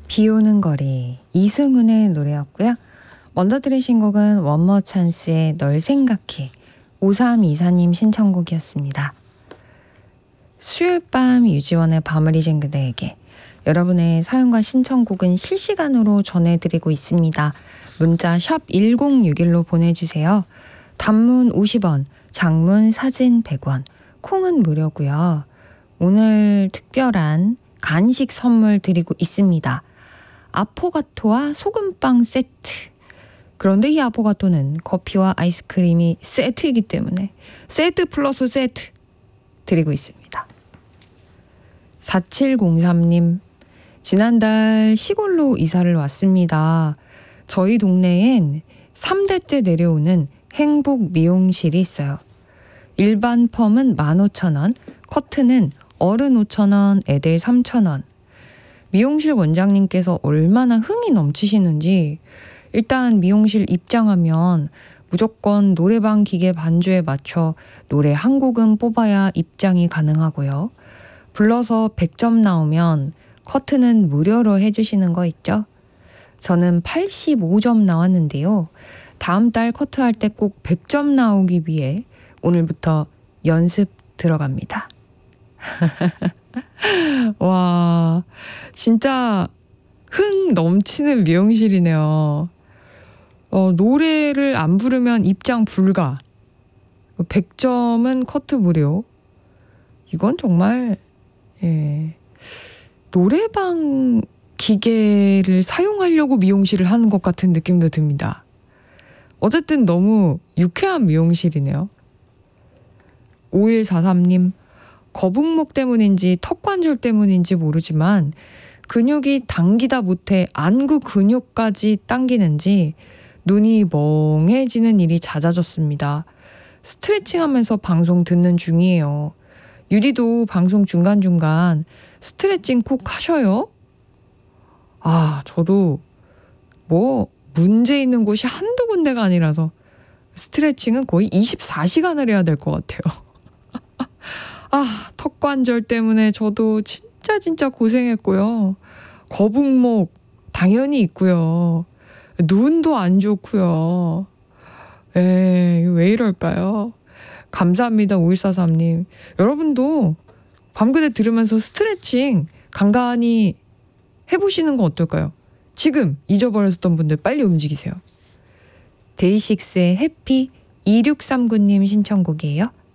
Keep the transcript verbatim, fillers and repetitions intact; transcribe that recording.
비 오는 거리 이승훈의 노래였고요. 먼저 들으신 곡은 원머 찬스의 널 생각해 오삼이사님 신청곡이었습니다. 수요일 밤 유지원의 밤을 잊은 그대에게 여러분의 사연과 신청곡은 실시간으로 전해드리고 있습니다. 문자 샵 일공육일로 보내주세요. 단문 오십 원, 장문 사진 백 원, 콩은 무료고요. 오늘 특별한 간식 선물 드리고 있습니다. 아포가토와 소금빵 세트. 그런데 이 아포가토는 커피와 아이스크림이 세트이기 때문에 세트 플러스 세트 드리고 있습니다. 사칠공삼님, 지난달 시골로 이사를 왔습니다. 저희 동네엔 삼 대째 내려오는 행복 미용실이 있어요. 일반 펌은 만 오천 원, 커트는 어른 오천 원, 애들 삼천 원. 미용실 원장님께서 얼마나 흥이 넘치시는지 일단 미용실 입장하면 무조건 노래방 기계 반주에 맞춰 노래 한 곡은 뽑아야 입장이 가능하고요. 불러서 백 점 나오면 커트는 무료로 해주시는 거 있죠? 저는 팔십오 점 나왔는데요. 다음 달 커트할 때 꼭 백 점 나오기 위해 오늘부터 연습 들어갑니다. 와, 진짜 흥 넘치는 미용실이네요. 어, 노래를 안 부르면 입장 불가. 백 점은 커트 무료. 이건 정말 예, 노래방 기계를 사용하려고 미용실을 하는 것 같은 느낌도 듭니다. 어쨌든 너무 유쾌한 미용실이네요. 오일사삼님, 거북목 때문인지 턱관절 때문인지 모르지만 근육이 당기다 못해 안구 근육까지 당기는지 눈이 멍해지는 일이 잦아졌습니다. 스트레칭하면서 방송 듣는 중이에요. 유리도 방송 중간중간 스트레칭 꼭 하셔요? 아, 저도 뭐 문제 있는 곳이 한두 군데가 아니라서 스트레칭은 거의 이십사 시간을 해야 될 것 같아요. 아, 턱관절 때문에 저도 진짜 진짜 고생했고요. 거북목 당연히 있고요. 눈도 안 좋고요. 에이, 왜 이럴까요? 감사합니다, 오일사삼님. 여러분도 밤그대 들으면서 스트레칭 간간히 해보시는 건 어떨까요? 지금 잊어버렸던 분들 빨리 움직이세요. 데이식스의 해피 이육삼구님 신청곡이에요.